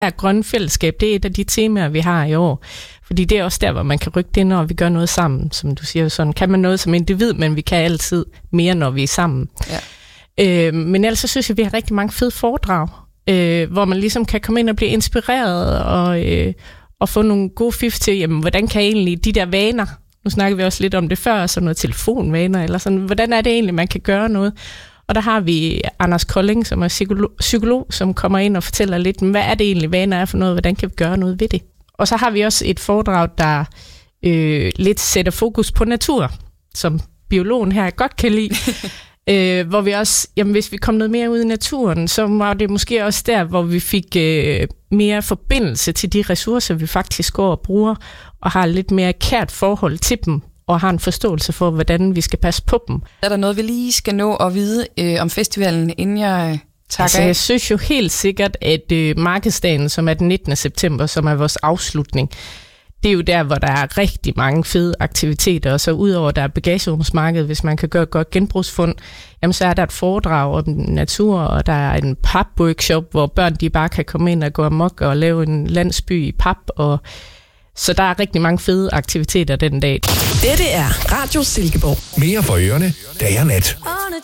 Grønne fællesskab, det er et af de temaer, vi har i år. Fordi det er også der, hvor man kan rykke det, når vi gør noget sammen. Som du siger, sådan kan man noget som individ, men vi kan altid mere, når vi er sammen. Ja. Men ellers så synes jeg, vi har rigtig mange fede foredrag, hvor man ligesom kan komme ind og blive inspireret og få nogle gode fif til, jamen, hvordan kan egentlig de der vaner, nu snakker vi også lidt om det før, sådan noget telefonvaner, eller sådan, hvordan er det egentlig, man kan gøre noget? Og der har vi Anders Kolding, som er psykolog, som kommer ind og fortæller lidt, hvad er det egentlig, vaner er for noget, hvordan kan vi gøre noget ved det? Og så har vi også et foredrag, der lidt sætter fokus på natur, som biologen her godt kan lide. Hvor vi også, jamen hvis vi kom noget mere ud i naturen, så var det måske også der, hvor vi fik mere forbindelse til de ressourcer, vi faktisk går og bruger, og har lidt mere kært forhold til dem, og har en forståelse for, hvordan vi skal passe på dem. Er der noget, vi lige skal nå at vide om festivalen, inden jeg takker af? Jeg synes jo helt sikkert, at markedsdagen, som er den 19. september, som er vores afslutning, det er jo der, hvor der er rigtig mange fede aktiviteter, og så udover der er bagagerumsmarked, hvis man kan gøre et godt genbrugsfund, jamen så er der et foredrag om natur, og der er en pap-workshop, hvor børn de bare kan komme ind og gå amok og lave en landsby i pap, og så der er rigtig mange fede aktiviteter den dag. Dette er Radio Silkeborg. Mere for ørerne, dag og nat.